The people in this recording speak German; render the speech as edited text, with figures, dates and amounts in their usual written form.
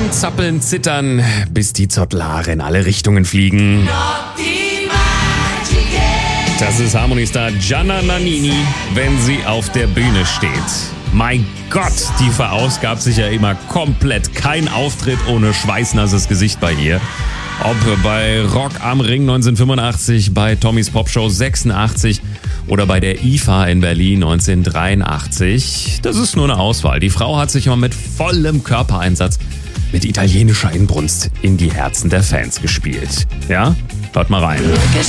zappeln, zittern, bis die Zottelhaare in alle Richtungen fliegen. Das ist Harmony-Star Gianna Nannini, wenn sie auf der Bühne steht. Mein Gott, die verausgabt sich ja immer komplett. Kein Auftritt ohne schweißnasses Gesicht bei ihr. Ob bei Rock am Ring 1985, bei Tommys Popshow 86 oder bei der IFA in Berlin 1983. Das ist nur eine Auswahl. Die Frau hat sich immer mit vollem Körpereinsatz, mit italienischer Inbrunst in die Herzen der Fans gespielt. Ja? Hört mal rein.